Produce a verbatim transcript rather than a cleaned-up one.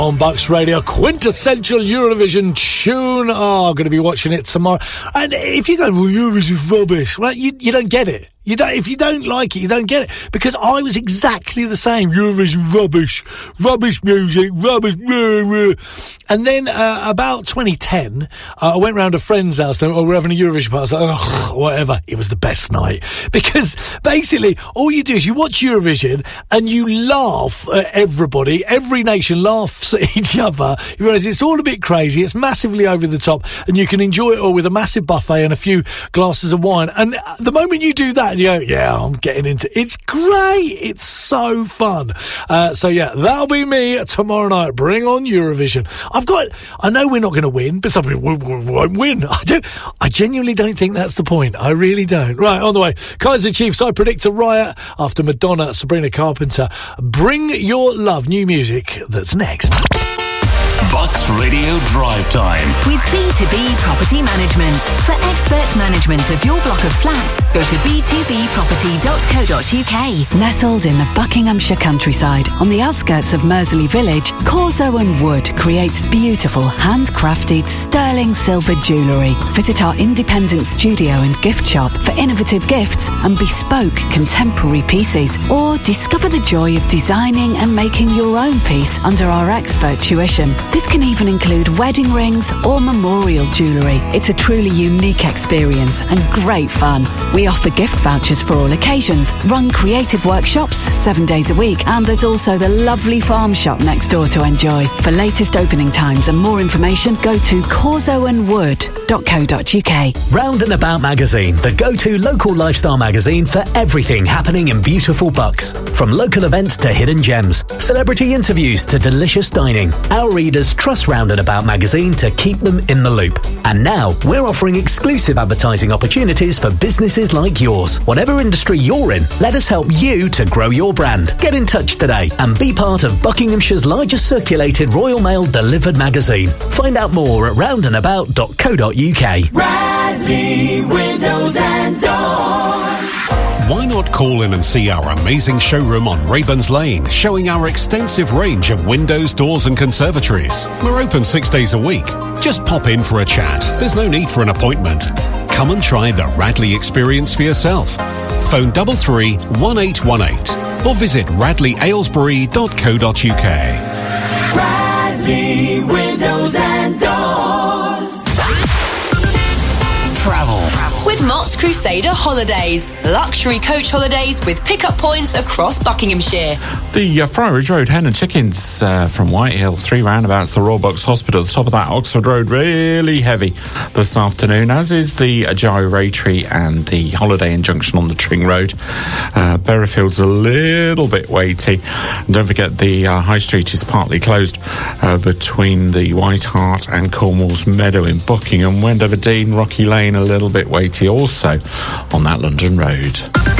On Bucks Radio, quintessential Eurovision tune. Oh, I'm going to be watching it tomorrow. And if you go, well, Eurovision's rubbish, well, you, you don't get it. You don't, if you don't like it, you don't get it. Because I was exactly the same. Eurovision rubbish, rubbish music, rubbish. Blah, blah. And then uh, about twenty ten, uh, I went round a friend's house. And we were having a Eurovision party. I was like, ugh, whatever. It was the best night. Because basically, all you do is you watch Eurovision and you laugh at everybody. Every nation laughs at each other. You realise it's all a bit crazy. It's massively over the top. And you can enjoy it all with a massive buffet and a few glasses of wine. And the moment you do that, and you go, yeah, I'm getting into it. It's great. It's so fun. Uh, so yeah, that'll be me tomorrow night. Bring on Eurovision. I've got, I know we're not going to win, but some people won't win. I don't, I genuinely don't think that's the point. I really don't. Right, on the way. Kaiser Chiefs, I predict a riot after Madonna, Sabrina Carpenter. Bring your love. New music that's next. Bucks Radio Drive Time. With B two B Property Management. For expert management of your block of flats, go to b two b property dot co dot u k. Nestled in the Buckinghamshire countryside, on the outskirts of Mersey Village, Corso and Wood creates beautiful, handcrafted sterling silver jewellery. Visit our independent studio and gift shop for innovative gifts and bespoke contemporary pieces. Or discover the joy of designing and making your own piece under our expert tuition. This can even include wedding rings or memorial jewellery. It's a truly unique experience and great fun. We offer gift vouchers for all occasions, run creative workshops seven days a week, and there's also the lovely farm shop next door to enjoy. For latest opening times and more information, go to corso and wood dot co dot u k. Round and About magazine, the go-to local lifestyle magazine for everything happening in beautiful Bucks. From local events to hidden gems, celebrity interviews to delicious dining, our readers trust Round and About magazine to keep them in the loop. And now we're offering exclusive advertising opportunities for businesses like yours. Whatever industry you're in, let us help you to grow your brand. Get in touch today and be part of Buckinghamshire's largest circulated Royal Mail delivered magazine. Find out more at round and about dot co dot u k. Radley Windows and Doors. Why not call in and see our amazing showroom on Rayburn's Lane, showing our extensive range of windows, doors and conservatories. We're open six days a week. Just pop in for a chat. There's no need for an appointment. Come and try the Radley experience for yourself. Phone double three one eight one eight or visit radley aylesbury dot co dot u k. Radley Windows and Doors. Travel. With Mott's Crusader Holidays. Luxury coach holidays with pick-up points across Buckinghamshire. The uh, Friarage Road Hen and Chickens uh, from Whitehill, three roundabouts, the Royal Bucks Hospital, the top of that Oxford Road, really heavy this afternoon, as is the uh, Gyratory and the Holiday Inn Junction on the Tring Road. Uh, Berrifield's a little bit weighty. And don't forget the uh, High Street is partly closed uh, between the White Hart and Cornwall's Meadow in Buckingham. Wendover Dean, Rocky Lane, a little bit weighty also on that London Road.